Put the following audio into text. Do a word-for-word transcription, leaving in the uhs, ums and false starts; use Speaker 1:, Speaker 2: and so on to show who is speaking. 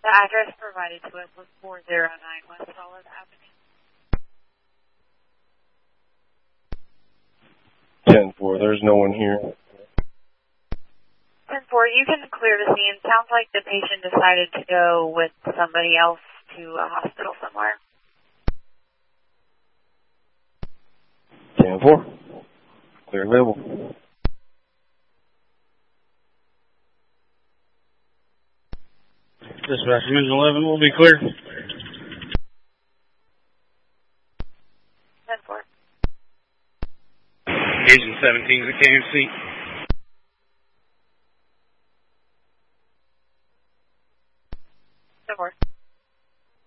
Speaker 1: The address provided to us was four oh nine West Olive Avenue.
Speaker 2: ten four, there's no one here.
Speaker 1: ten four, you can clear the scene. Sounds like the patient decided to go with somebody else to a hospital somewhere.
Speaker 2: ten four, clear available.
Speaker 3: Dispatch Division eleven will be clear.
Speaker 1: ten four.
Speaker 3: Agent seventeen is at K M C.